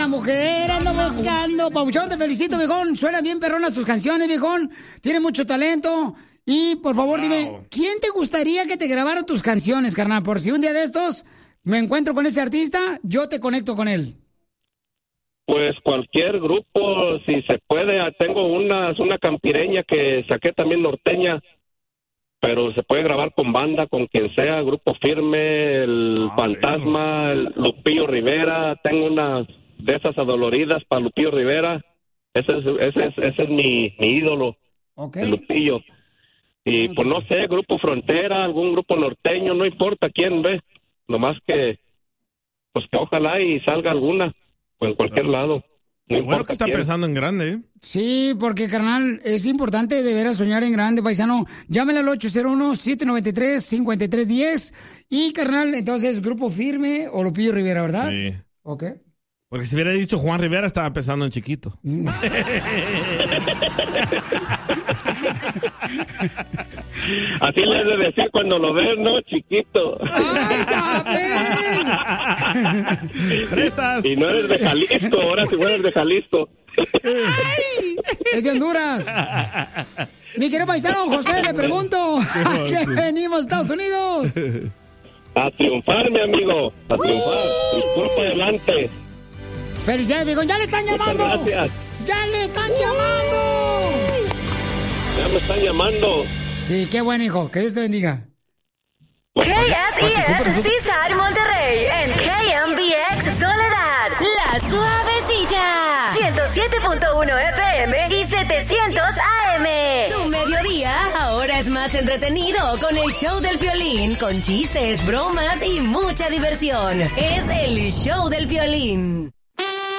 La mujer anda buscando. Pabuchón, te felicito, viejón. Suenan bien perronas tus canciones, viejón. Tienes mucho talento. Y, por favor, dime, ¿quién te gustaría que te grabara tus canciones, carnal? Por si un día de estos me encuentro con ese artista, yo te conecto con él. Pues cualquier grupo, si se puede. Tengo una campireña que saqué también norteña, pero se puede grabar con banda, con quien sea, Grupo Firme, el Fantasma, el Lupillo Rivera. Tengo unas de esas adoloridas para Lupillo Rivera. Ese es mi ídolo, el Lupillo. Y pues no sé, Grupo Frontera, algún grupo norteño, no importa quién ve, nomás que pues que ojalá y salga alguna, pues en cualquier lado. No bueno que está pensando en grande, ¿eh? Sí, porque, carnal, es importante de veras soñar en grande, paisano. Llámele al 801-793-5310. Y, carnal, entonces, Grupo Firme o Lupillo Rivera, ¿verdad? Sí. Ok. Porque si hubiera dicho Juan Rivera, estaba pensando en chiquito. Así le has de decir cuando lo ves, ¿no? Chiquito. ¡Prestas! Y no eres de Jalisco, ahora si fueras de Jalisco. ¡Ay! ¡Es de Honduras! Mi querido paisano José, le pregunto, ¿a qué venimos, Estados Unidos? A triunfar, mi amigo, a triunfar. Y por adelante. ¡Felicidades, viejón! ¡Ya le están llamando! Muchas gracias. ¡Ya le están llamando! Ya me están llamando. Sí, qué bueno, hijo. Que Dios te bendiga. KSES Cesar Monterrey en KMBX Soledad, La Suavecita, 107.1 FM y 700 AM. Tu mediodía ahora es más entretenido con el show del Piolín, con chistes, bromas y mucha diversión. Es el show del Piolín.